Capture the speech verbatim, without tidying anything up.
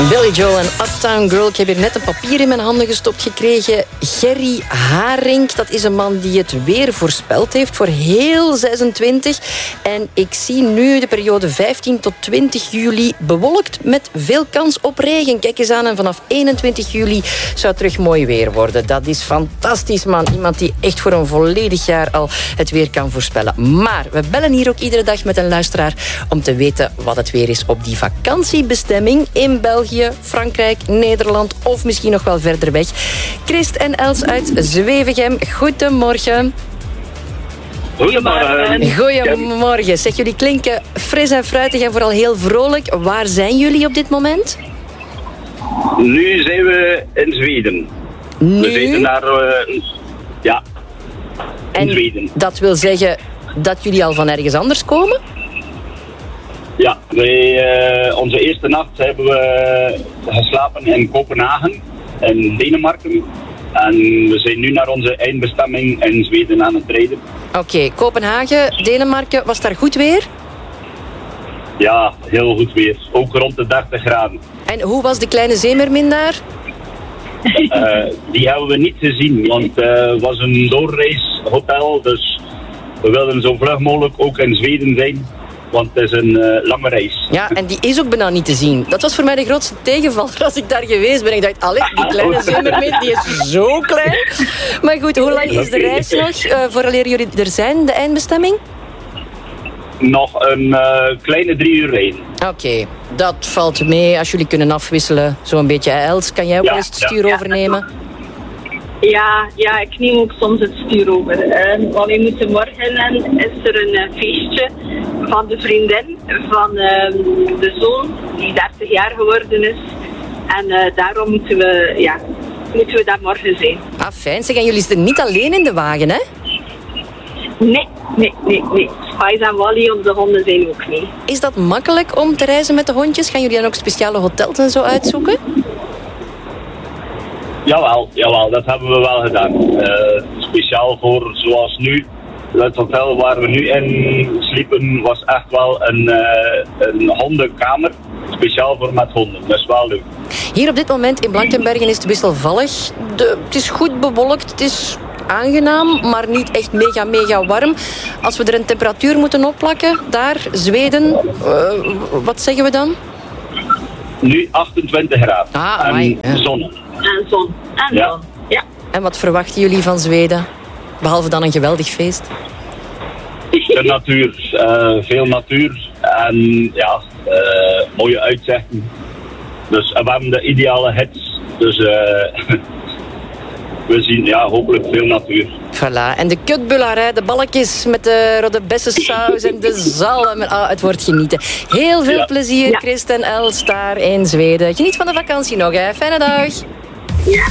Billy Joel en Uptown Girl. Ik heb hier net een papier in mijn handen gestopt gekregen. Gerry Haring, dat is een man die het weer voorspeld heeft voor heel zesentwintig. En ik zie nu de periode vijftien tot twintig juli bewolkt met veel kans op regen. Kijk eens aan, en vanaf eenentwintig juli zou het terug mooi weer worden. Dat is fantastisch, man. Iemand die echt voor een volledig jaar al het weer kan voorspellen. Maar we bellen hier ook iedere dag met een luisteraar om te weten wat het weer is op die vakantiebestemming in België, Frankrijk, Nederland of misschien nog wel verder weg. Christ en Els uit Zwevegem, goedemorgen. Goedemorgen. Goedemorgen. Zeg, jullie klinken fris en fruitig en vooral heel vrolijk. Waar zijn jullie op dit moment? Nu zijn we in Zweden. Nu? We zitten naar... Uh, ja, in en Zweden. Dat wil zeggen dat jullie al van ergens anders komen? Ja, wij, uh, onze eerste nacht hebben we geslapen in Kopenhagen, in Denemarken. En we zijn nu naar onze eindbestemming in Zweden aan het rijden. Oké, okay, Kopenhagen, Denemarken, was daar goed weer? Ja, heel goed weer. Ook rond de dertig graden. En hoe was de kleine zeemermin daar? Uh, die hebben we niet gezien, want het uh, was een doorreishotel. Dus we wilden zo vlug mogelijk ook in Zweden zijn. Want het is een uh, lange reis. Ja, en die is ook bijna niet te zien. Dat was voor mij de grootste tegenvaller als ik daar geweest ben. Ik dacht, allee, die kleine zeemermin, die is zo klein. Maar goed, hoe lang is de reis nog uh, vooraleer jullie er zijn, de eindbestemming? Nog een uh, kleine drie uur rijden. Oké, okay, dat valt mee als jullie kunnen afwisselen. Zo'n beetje. Els, kan jij ook ja, wel eens het stuur ja. overnemen? Ja, ja, ik neem ook soms het stuur over. Uh, want we moeten morgen en is er een uh, feestje van de vriendin van uh, de zoon die dertig jaar geworden is. En uh, daarom moeten we, ja, moeten we daar morgen zijn. Ah, fijn. Zeg, en jullie zitten niet alleen in de wagen, hè? Nee, nee, nee, nee. Spice en Wally, onze honden zijn ook mee. Is dat makkelijk om te reizen met de hondjes? Gaan jullie dan ook speciale hotels en zo uitzoeken? Jawel, jawel, dat hebben we wel gedaan. Uh, speciaal voor, zoals nu, het hotel waar we nu in sliepen was echt wel een, uh, een hondenkamer. Speciaal voor met honden, dat is wel leuk. Hier op dit moment in Blankenbergen is het wisselvallig. De, het is goed bewolkt, het is aangenaam, maar niet echt mega, mega warm. Als we er een temperatuur moeten opplakken, daar, Zweden, uh, wat zeggen we dan? Nu achtentwintig graden ah, en amai, ja. zon. En zon, en ja. zon, ja. En wat verwachten jullie van Zweden? Behalve dan een geweldig feest. De natuur, uh, veel natuur en ja, uh, mooie uitzichten. Dus uh, we hebben de ideale hits, dus uh, we zien ja, hopelijk veel natuur. Voilà, en de kutbullarij, de balkjes met de rode bessensaus en de zalm. Ah, het wordt genieten. Heel veel ja. plezier, ja. Christ en Els, daar in Zweden. Geniet van de vakantie nog, hè. Fijne dag. Ja,